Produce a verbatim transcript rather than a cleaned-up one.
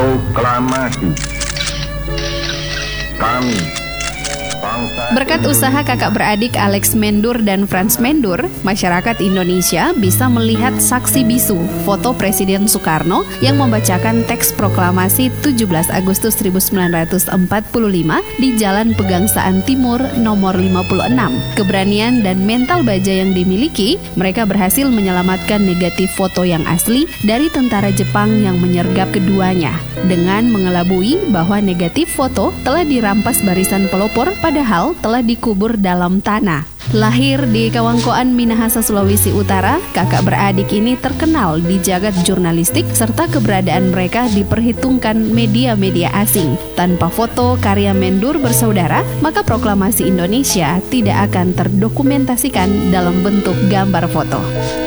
Proklamasi kami bangsa. Berkat usaha kakak beradik Alex Mendur dan Frans Mendur, masyarakat Indonesia bisa melihat saksi bisu foto Presiden Soekarno yang membacakan teks proklamasi tujuh belas Agustus seribu sembilan ratus empat puluh lima di Jalan Pegangsaan Timur nomor lima puluh enam. Keberanian dan mental baja yang dimiliki, mereka berhasil menyelamatkan negatif foto yang asli dari tentara Jepang yang menyergap keduanya dengan mengelabui bahwa negatif foto telah dirampas barisan pelopor padahal telah dikubur dalam tanah. Lahir di Kawangkoan, Minahasa, Sulawesi Utara, kakak beradik ini terkenal di jagat jurnalistik serta keberadaan mereka diperhitungkan media-media asing. Tanpa foto karya Mendur bersaudara, maka proklamasi Indonesia tidak akan terdokumentasikan dalam bentuk gambar foto.